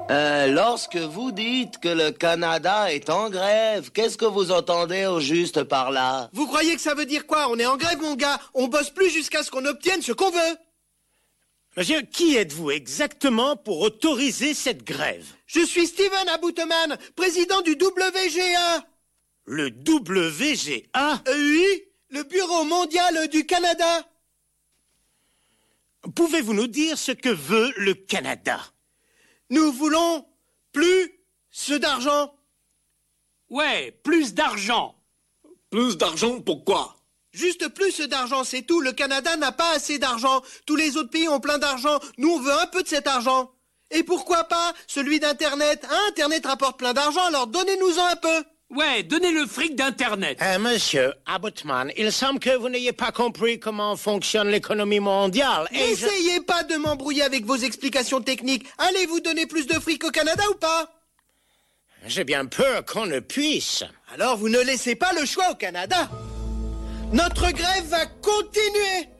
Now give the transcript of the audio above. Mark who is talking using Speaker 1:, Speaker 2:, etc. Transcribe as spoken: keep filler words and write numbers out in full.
Speaker 1: Euh, lorsque vous dites que le Canada est en grève, qu'est-ce que vous entendez au juste par là?
Speaker 2: Vous croyez que ça veut dire quoi? On est en grève, mon gars. On bosse plus jusqu'à ce qu'on obtienne ce qu'on veut.
Speaker 3: Monsieur, qui êtes-vous exactement pour autoriser cette grève?
Speaker 2: Je suis Steven Abouteman, président du W G A.
Speaker 3: Le W G A?
Speaker 2: Euh, oui, le Bureau mondial du Canada.
Speaker 3: Pouvez-vous nous dire ce que veut le Canada?
Speaker 2: Nous voulons plus ce d'argent.
Speaker 4: Ouais, plus d'argent.
Speaker 5: Plus d'argent, pourquoi?
Speaker 2: Juste plus d'argent, c'est tout. Le Canada n'a pas assez d'argent. Tous les autres pays ont plein d'argent. Nous, on veut un peu de cet argent. Et pourquoi pas celui d'Internet? Hein, Internet rapporte plein d'argent, alors donnez-nous-en un peu.
Speaker 4: Ouais, donnez le fric d'Internet.
Speaker 3: Euh, monsieur Abbottman, il semble que vous n'ayez pas compris comment fonctionne l'économie mondiale. Et
Speaker 2: N'essayez
Speaker 3: je...
Speaker 2: pas de m'embrouiller avec vos explications techniques. Allez vous donner plus de fric au Canada ou pas?
Speaker 3: J'ai bien peur qu'on ne puisse.
Speaker 2: Alors vous ne laissez pas le choix au Canada. Notre grève va continuer.